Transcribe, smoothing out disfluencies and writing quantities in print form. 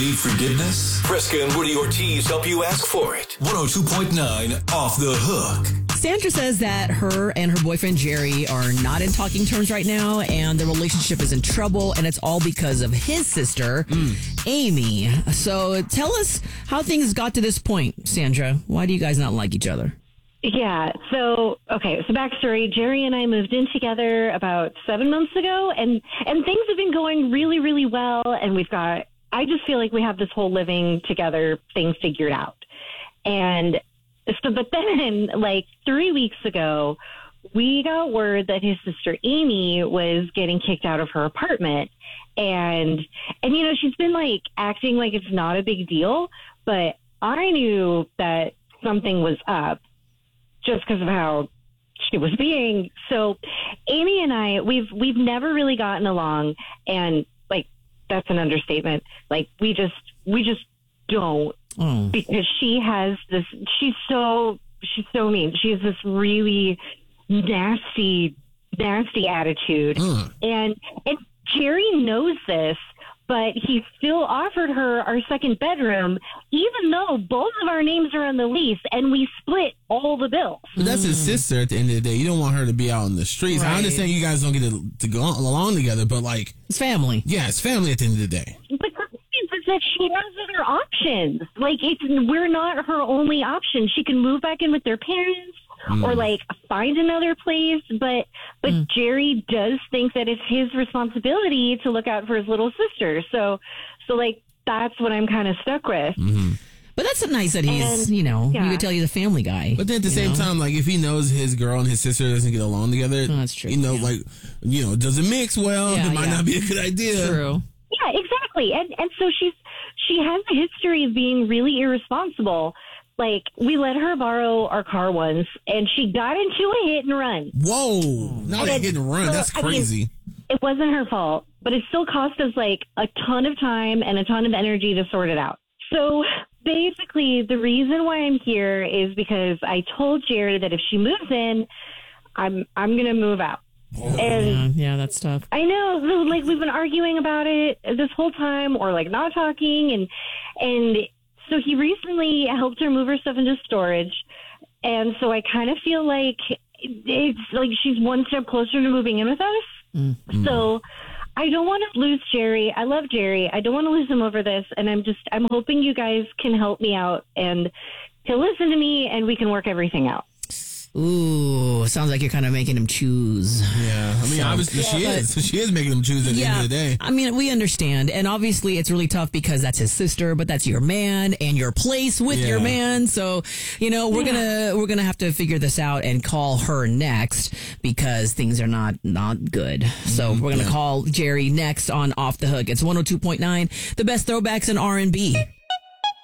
Need forgiveness? Fresca and Woody Ortiz help you ask for it. 102.9 Off the Hook. Sandra says that her and her boyfriend Jerry are not in talking terms right now, and the relationship is in trouble, and it's all because of his sister, Amy. So tell us how things got to this point, Sandra. Why do you guys not like each other? Yeah. So backstory. Jerry and I moved in together about 7 months ago, and things have been going really, really well. And I just feel like we have this whole living together thing figured out. And so, but then like 3 weeks ago, we got word that his sister Amy was getting kicked out of her apartment. And she's been like acting like it's not a big deal, but I knew that something was up just because of how she was being. So Amy and I, we've never really gotten along, and like, that's an understatement. Like we just don't, because she has this, she's so mean. She has this really nasty attitude. And Jerry knows this, but he still offered her our second bedroom, even though both of our names are on the lease and we split all the bills. But that's his sister at the end of the day. You don't want her to be out in the streets. Right. I understand you guys don't get to go along together, but like... It's family. Yeah, it's family at the end of the day. But the thing is that she has other options. Like, we're not her only option. She can move back in with their parents or like find another place. But Jerry does think that it's his responsibility to look out for his little sister. So like, that's what I'm kind of stuck with. But that's nice that he's, he could tell you the family guy. But then at the same time, like, if he knows his girl and his sister doesn't get along together, that's true. Doesn't mix well, it might not be a good idea. True. Yeah, exactly. And so she has a history of being really irresponsible. Like, we let her borrow our car once, and she got into a hit and run. Whoa, not a hit and run. That's crazy. It wasn't her fault, but it still cost us, like, a ton of time and a ton of energy to sort it out. So basically, the reason why I'm here is because I told Jerry that if she moves in, I'm going to move out. And yeah, that's tough. I know, like, we've been arguing about it this whole time, or like not talking, and so he recently helped her move her stuff into storage, and so I kind of feel like it's like she's one step closer to moving in with us. So I don't want to lose Jerry. I love Jerry. I don't want to lose him over this, and I'm hoping you guys can help me out, and he'll listen to me, and we can work everything out. Ooh, sounds like you're kind of making him choose. Yeah, I mean, obviously she is making him choose at the end of the day. I mean, we understand, and obviously it's really tough because that's his sister, but that's your man and your place with your man. So, we're gonna have to figure this out and call her next because things are not good. So we're gonna call Jerry next on Off the Hook. It's 102.9, the best throwbacks in R&B.